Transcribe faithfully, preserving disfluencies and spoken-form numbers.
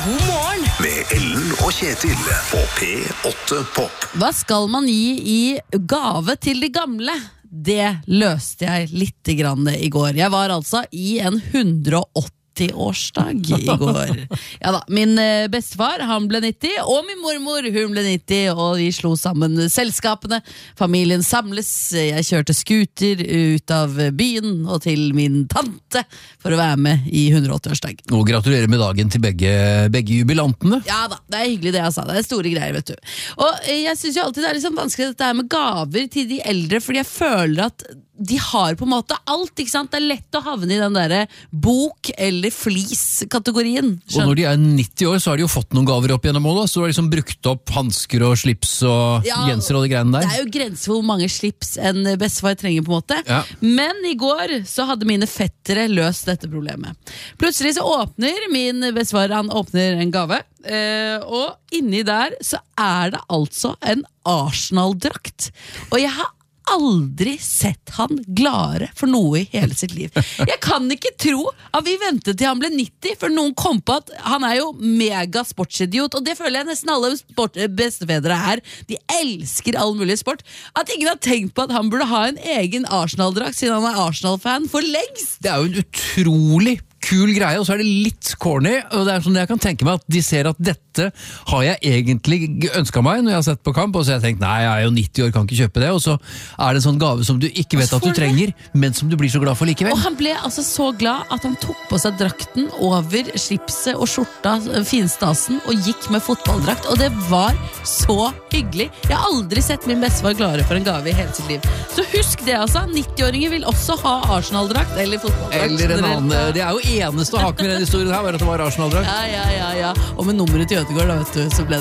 God morgen Med Ellen og Kjetil på P åtte Pop. Hva skal man gi i gave til de gamle? Det løste jeg litt grann i går. Jeg var altså i en hundre og åtti-årsdag i går. Ja da, min bestefar, han ble nitti, og min mormor, hun ble nitti, og vi slo sammen selskapene. Familien samles, jeg kjørte skuter ut av byen og til min tante for å være med i hundre og åtti-årsdag. Og gratulerer med dagen til begge, begge jubilantene. Ja da, det er hyggelig det jeg sa, det er store greier, vet du. Og jeg synes jo alltid det er liksom vanskelig dette her med gaver til de eldre, fordi jeg føler at de har på en måte alt, ikke sant? Det er lett å havne i den der bok- eller flis-kategorien. Og når de er nitti år, så har de jo fått noen gaver opp gjennom målet, så har de liksom brukt opp hansker og slips og Ja, genser og de greiene der. Det er jo grenser for hvor mange slips en bestefar trenger på en måte. Ja. Men i går så hadde mine fettere løst dette problemet. Plutselig så åpner min bestefar, han åpner en gave, eh, og inni der så er det altså en Arsenal-drakt. Og jeg har aldri sett han gladere for noe i hele sitt liv. Jeg kan ikke tro at vi ventet til han ble nitti, for noen kom på at han er jo mega sportsidiot, og det føler jeg nesten alle sport, bestefedre er. De elsker all mulig sport. At ingen har tenkt på at han burde ha en egen Arsenal-drakt, siden han er Arsenal-fan for lengst. Det er jo en utrolig kul greie, og så er det litt corny, og det er sånn jeg kan tenke meg at de ser at dette har jeg egentlig ønsket meg når jeg har sett på kamp, og så har jeg tenkt, nei, jeg er jo nitti år, kan ikke kjøpe det, og så er det en sånn gave som du ikke vet at du trenger, men som du blir så glad for likevel. Og han ble altså så glad at han tok på seg drakten over slipset og skjorta, finstasen, og gikk med fotballdrakt, og det var så hyggelig. Jeg har aldri sett min bestefar gladere for en gave i hele sitt liv. Så husk det altså, nitti-åringer vil også ha Arsenal-drakt eller fotballdrakt. Eller en annen, det er jo eneste haken med den historien her, var at det var Arsenal-drakt. Ja, ja, ja, ja. Og med nummeret til Ødegård, da, vet du, så ble